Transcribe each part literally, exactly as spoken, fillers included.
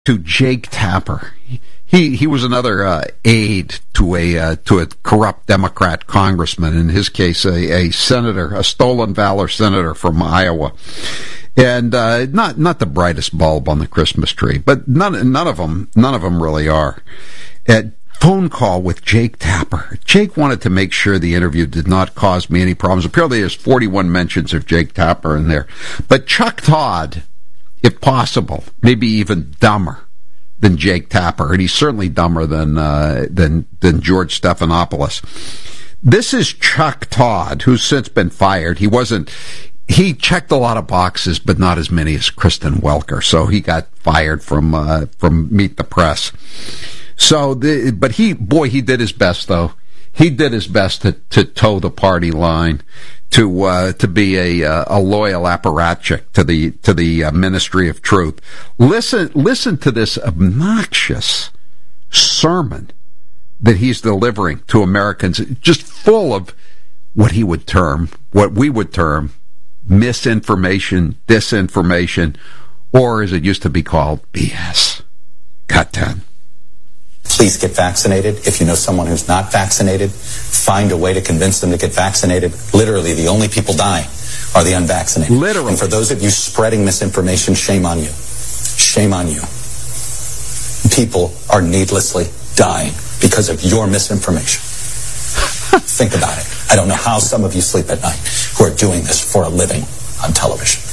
to Jake Tapper. He he was another uh, aide to a uh, to a corrupt Democrat congressman. In his case, a, a senator, a stolen valor senator from Iowa, and uh, not not the brightest bulb on the Christmas tree. But none none of them none of them really are. At phone call with Jake Tapper. Jake wanted to make sure the interview did not cause me any problems. Apparently, there's forty-one mentions of Jake Tapper in there. But Chuck Todd, if possible, maybe even dumber than Jake Tapper, and he's certainly dumber than uh, than than George Stephanopoulos. This is Chuck Todd, who's since been fired. He wasn't. He checked a lot of boxes, but not as many as Kristen Welker. So he got fired from uh, from Meet the Press. So, the, but he, boy, he did his best, though. He did his best to, to toe the party line, to uh, to be a uh, a loyal apparatchik to the to the uh, Ministry of Truth. Listen, listen to this obnoxious sermon that he's delivering to Americans, just full of what he would term, what we would term, misinformation, disinformation, or as it used to be called, B S. Cut ten. Please get vaccinated. If you know someone who's not vaccinated, find a way to convince them to get vaccinated. Literally, the only people dying are the unvaccinated. Literally. And for those of you spreading misinformation, shame on you. Shame on you. People are needlessly dying because of your misinformation. Think about it. I don't know how some of you sleep at night who are doing this for a living on television.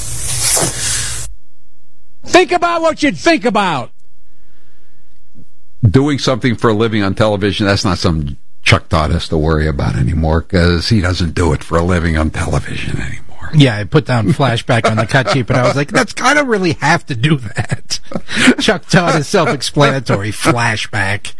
Think about what you'd think about. Doing something for a living on television, that's not something Chuck Todd has to worry about anymore, because he doesn't do it for a living on television anymore. Yeah, I put down flashback on the cut sheet, but I was like, that's I don't really have to do that. Chuck Todd is self-explanatory. Flashback.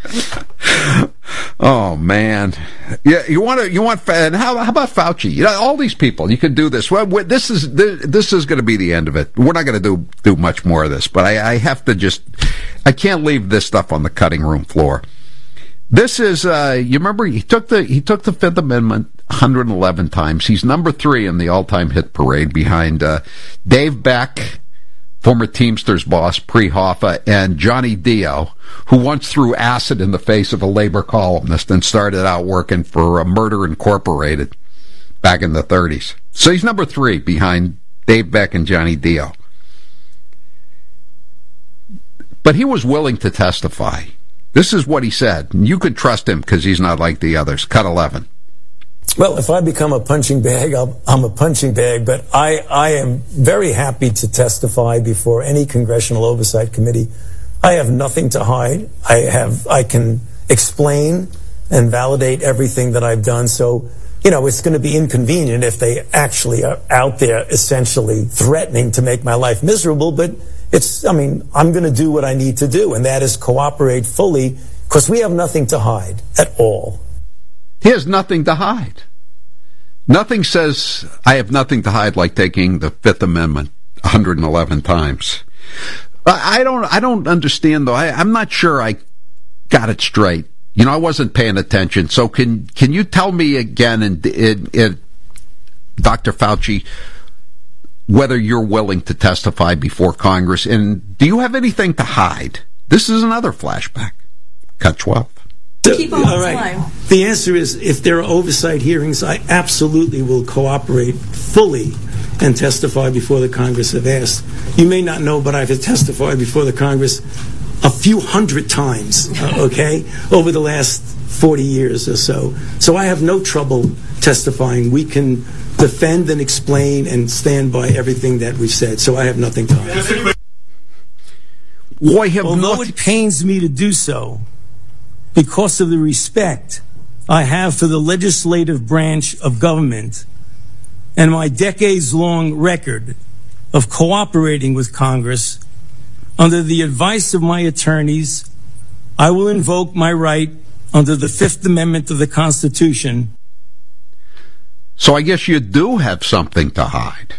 Oh man, yeah. You want to? You want? And how, how about Fauci? You know, all these people. You can do this. Well, this is this, this is going to be the end of it. We're not going to do do much more of this, but I, I have to just. I can't leave this stuff on the cutting room floor. This is. Uh, you remember he took the he took the Fifth Amendment one hundred eleven times. He's number three in the all-time hit parade behind uh, Dave Beck, former Teamsters boss Pre Hoffa, and Johnny Dio, who once threw acid in the face of a labor columnist and started out working for uh, Murder Incorporated back in the thirties. So he's number three behind Dave Beck and Johnny Dio. But he was willing to testify. This is what he said. You could trust him because he's not like the others. Cut eleven. Well, if I become a punching bag, I'll, I'm a punching bag, but I, I am very happy to testify before any Congressional Oversight Committee. I have nothing to hide. I have, I can explain and validate everything that I've done. So, you know, it's going to be inconvenient if they actually are out there essentially threatening to make my life miserable, but it's, I mean, I'm going to do what I need to do, and that is cooperate fully, because we have nothing to hide at all. He has nothing to hide. Nothing says I have nothing to hide like taking the Fifth Amendment one hundred eleven times. I don't I don't understand, though. I, I'm not sure I got it straight. You know, I wasn't paying attention. So can can you tell me again, and, and, and Doctor Fauci, whether you're willing to testify before Congress, and do you have anything to hide? This is another flashback. Cut twelve. Keep on All right. Line. The answer is, if there are oversight hearings, I absolutely will cooperate fully and testify before the Congress if asked. You may not know, but I've testified before the Congress a few hundred times, uh, okay, over the last forty years or so. So I have no trouble testifying. We can defend and explain and stand by everything that we've said. So I have nothing to hide. Why have Although not- it pains me to do so, because of the respect I have for the legislative branch of government and my decades-long record of cooperating with Congress, under the advice of my attorneys, I will invoke my right under the Fifth Amendment of the Constitution. So I guess you do have something to hide.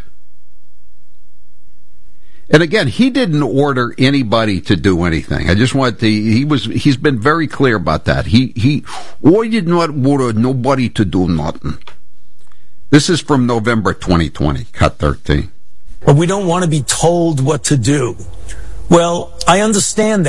And again, he didn't order anybody to do anything. I just want to, he was, he's been very clear about that. He, he, I did not order nobody to do nothing. This is from November twenty twenty, cut thirteen. But we don't want to be told what to do. Well, I understand that.